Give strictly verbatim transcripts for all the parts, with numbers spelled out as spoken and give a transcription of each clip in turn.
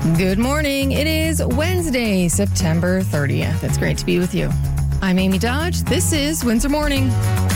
Good morning. It is Wednesday, September thirtieth. It's great to be with you. I'm Amy Dodge. This is Windsor Morning.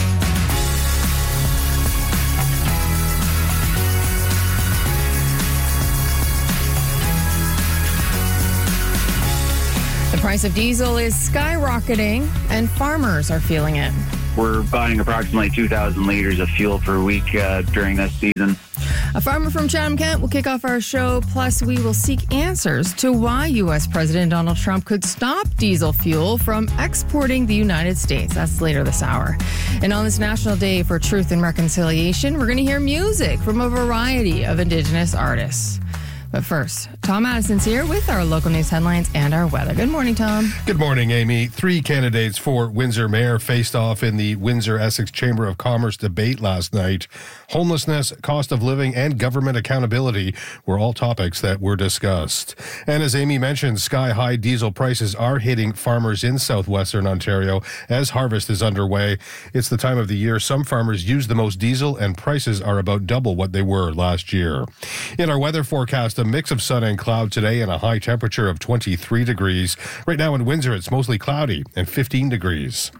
The price of diesel is skyrocketing, and farmers are feeling it. We're buying approximately two thousand liters of fuel per week uh, during this season. A farmer from Chatham-Kent will kick off our show. Plus, we will seek answers to why U S President Donald Trump could stop diesel fuel from exporting the United States. That's later this hour. And on this National Day for Truth and Reconciliation, we're going to hear music from a variety of Indigenous artists. But first, Tom Addison's here with our local news headlines and our weather. Good morning, Tom. Good morning, Amy. Three candidates for Windsor Mayor faced off in the Windsor-Essex Chamber of Commerce debate last night. Homelessness, cost of living, and government accountability were all topics that were discussed. And as Amy mentioned, sky-high diesel prices are hitting farmers in southwestern Ontario as harvest is underway. It's the time of the year some farmers use the most diesel, and prices are about double what they were last year. In our weather forecast, a mix of sun and cloud today and a high temperature of twenty-three degrees. Right now in Windsor, it's mostly cloudy and fifteen degrees.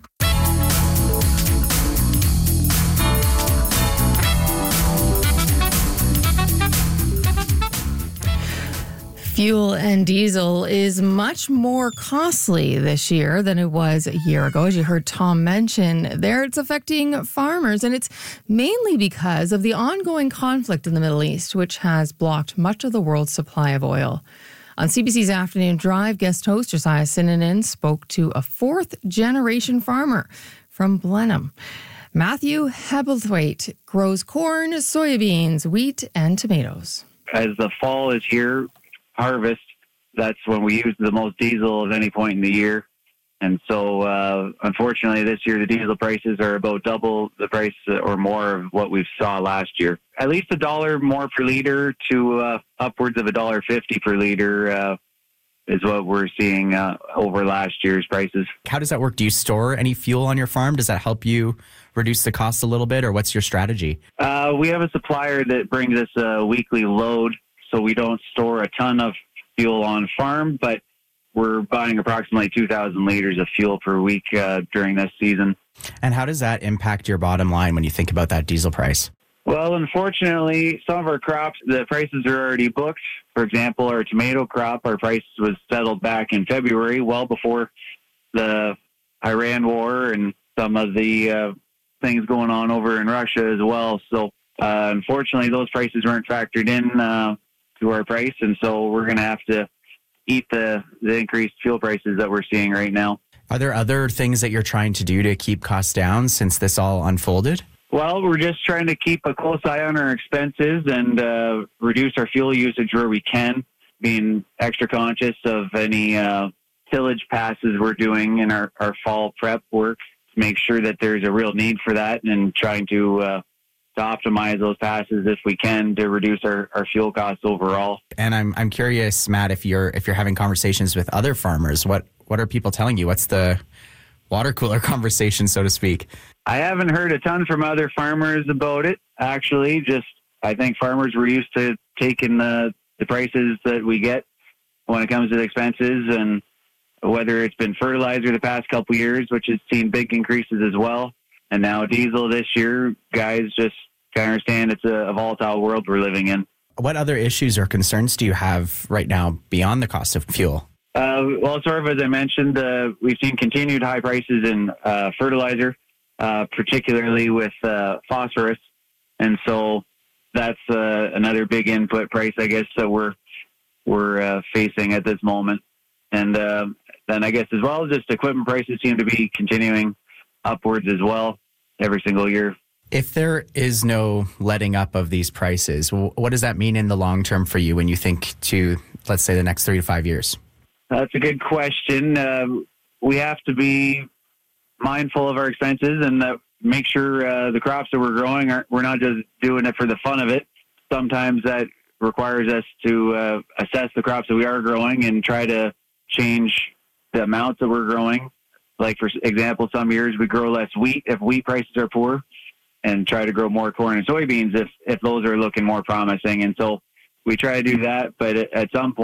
Fuel and diesel is much more costly this year than it was a year ago. As you heard Tom mention there, it's affecting farmers, and it's mainly because of the ongoing conflict in the Middle East, which has blocked much of the world's supply of oil. On C B C's Afternoon Drive, guest host Josiah Sinanen spoke to a fourth-generation farmer from Blenheim. Matthew Hebblethwaite grows corn, soybeans, wheat, and tomatoes. As the fall is here, harvest, that's when we use the most diesel of any point in the year. And so, uh, unfortunately, this year the diesel prices are about double the price or more of what we saw last year. At least a dollar more per liter to uh, upwards of a dollar fifty per liter uh, is what we're seeing uh, over last year's prices. How does that work? Do you store any fuel on your farm? Does that help you reduce the cost a little bit, or what's your strategy? Uh, we have a supplier that brings us a weekly load, so we don't store a ton of fuel on farm, but we're buying approximately two thousand liters of fuel per week uh, during this season. And how does that impact your bottom line when you think about that diesel price? Well, unfortunately, some of our crops, the prices are already booked. For example, our tomato crop, our price was settled back in February, well before the Iran war and some of the uh, things going on over in Russia as well. So, uh, unfortunately, those prices weren't factored in uh, to our price, and so we're going to have to eat the, the increased fuel prices that we're seeing right now. Are there other things that you're trying to do to keep costs down since this all unfolded? Well, we're just trying to keep a close eye on our expenses and uh, reduce our fuel usage where we can, being extra conscious of any uh, tillage passes we're doing in our, our fall prep work to make sure that there's a real need for that, and trying to uh, to optimize those passes if we can to reduce our, our fuel costs overall. And I'm I'm curious, Matt, if you're if you're having conversations with other farmers, what what are people telling you? What's the water cooler conversation, so to speak? I haven't heard a ton from other farmers about it, actually. Just I think farmers were used to taking the, the prices that we get when it comes to the expenses, and whether it's been fertilizer the past couple of years, which has seen big increases as well, and now diesel this year, guys just can understand it's a, a volatile world we're living in. What other issues or concerns do you have right now beyond the cost of fuel? Uh, well, sort of as I mentioned, uh, we've seen continued high prices in uh, fertilizer, uh, particularly with uh, phosphorus. And so that's uh, another big input price, I guess, that we're we're uh, facing at this moment. And uh, then I guess as well, just equipment prices seem to be continuing upwards as well every single year. If there is no letting up of these prices, what does that mean in the long term for you when you think to, let's say, the next three to five years? That's a good question. Uh, we have to be mindful of our expenses and uh, make sure uh, the crops that we're growing, are, we're not just doing it for the fun of it. Sometimes that requires us to uh, assess the crops that we are growing and try to change the amounts that we're growing. Like, for example, some years we grow less wheat if wheat prices are poor, and try to grow more corn and soybeans if, if those are looking more promising. And so we try to do that, but at some point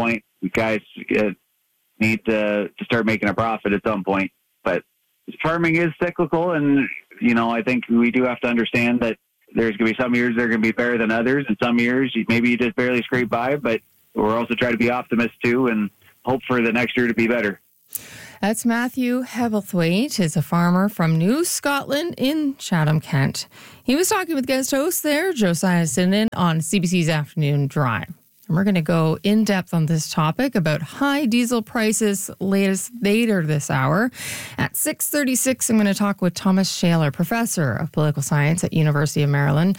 You guys uh, need to, to start making a profit at some point. But farming is cyclical, and, you know, I think we do have to understand that there's going to be some years that are going to be better than others, and some years maybe you just barely scrape by, but we're also trying to be optimists too and hope for the next year to be better. That's Matthew Hebblethwaite, is a farmer from New Scotland in Chatham, Kent. He was talking with guest host there, Josiah Sinden, on C B C's Afternoon Drive. And we're going to go in depth on this topic about high diesel prices latest later this hour. At six thirty-six, I'm going to talk with Thomas Shaler, professor of political science at University of Maryland,